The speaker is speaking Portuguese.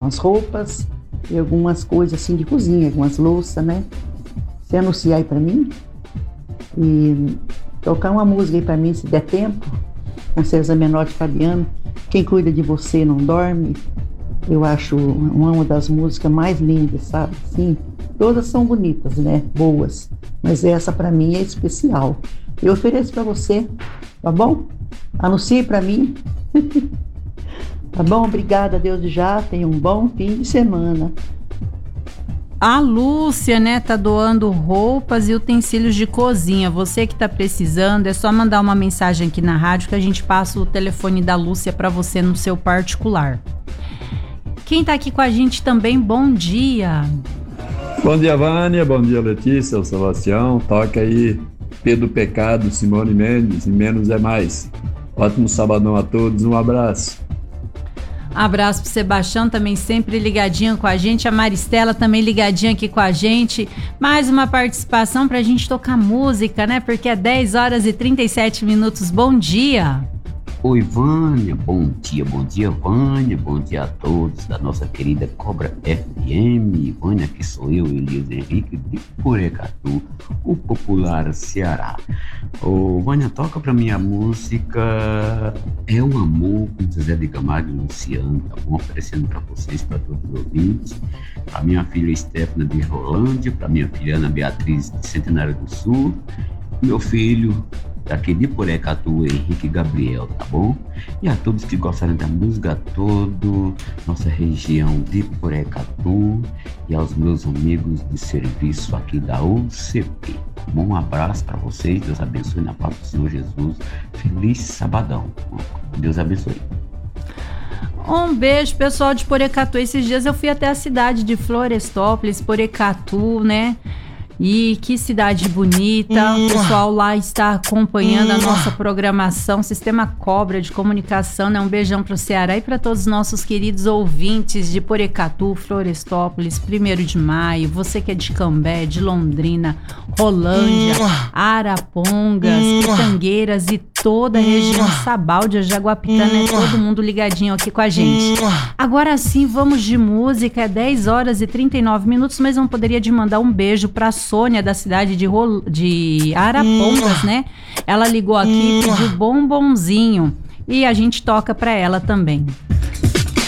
algumas roupas e algumas coisas assim de cozinha, algumas louças, né? Você anunciar aí pra mim e tocar uma música aí pra mim, se der tempo, com César Menor de Fabiano, Quem Cuida de Você Não Dorme. Eu acho uma das músicas mais lindas, sabe? Sim, todas são bonitas, né? Boas, mas essa pra mim é especial. Eu ofereço pra você, tá bom? Anuncie pra mim. Tá bom? Obrigada, Deus de já. Tenha um bom fim de semana. A Lúcia, né, tá doando roupas e utensílios de cozinha. Você que tá precisando, é só mandar uma mensagem aqui na rádio que a gente passa o telefone da Lúcia para você no seu particular. Quem tá aqui com a gente também, bom dia. Bom dia, Vânia, bom dia, Letícia, o Sebastião. Toca aí Pedro Pecado, Simone Mendes e Menos é Mais. Ótimo sabadão a todos, um abraço. Abraço pro Sebastião, também sempre ligadinho com a gente. A Maristela também ligadinha aqui com a gente. Mais uma participação pra gente tocar música, né? Porque é 10 horas e 37 minutos. Bom dia. Oi, Vânia. Bom dia, Vânia. Bom dia a todos da nossa querida Cobra FM. Vânia, aqui sou eu, Elias Henrique, de Porecatu, o popular Ceará. Ô, Vânia, toca pra mim a música É um Amor, com Zezé de Camargo e Luciano, tá bom? Oferecendo pra vocês, pra todos os ouvintes. Pra minha filha Stefana de Rolândia, pra minha filha Ana Beatriz de Centenário do Sul, meu filho daqui de Porecatu, Henrique Gabriel, tá bom? E a todos que gostarem da música, todo nossa região de Porecatu, e aos meus amigos de serviço aqui da UCP. Um abraço para vocês, Deus abençoe na paz do Senhor Jesus. Feliz sabadão. Deus abençoe. Um beijo, pessoal de Porecatu. Esses dias eu fui até a cidade de Florestópolis, Porecatu, né? E que cidade bonita, o pessoal lá está acompanhando a nossa programação, Sistema Cobra de Comunicação, né? Um beijão para o Ceará e para todos os nossos queridos ouvintes de Porecatu, Florestópolis, 1º de Maio, você que é de Cambé, de Londrina, Rolândia, Arapongas, Pitangueiras e toda a região Sabáudia, Jaguapitã, né? Todo mundo ligadinho aqui com a gente. Agora sim, vamos de música, é 10 horas e 39 minutos, mas não poderia de mandar um beijo para Sônia, da cidade de Arapongas, né? Ela ligou aqui e pediu bombonzinho. E a gente toca pra ela também.